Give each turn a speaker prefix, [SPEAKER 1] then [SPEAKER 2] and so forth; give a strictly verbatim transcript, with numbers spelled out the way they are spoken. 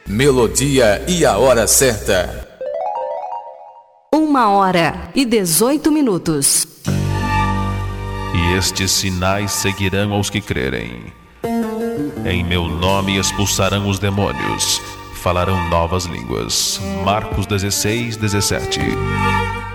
[SPEAKER 1] Melodia e a hora certa.
[SPEAKER 2] Uma hora e dezoito minutos.
[SPEAKER 3] E estes sinais seguirão aos que crerem. Em meu nome expulsarão os demônios, falarão novas línguas. Marcos dezesseis, dezessete.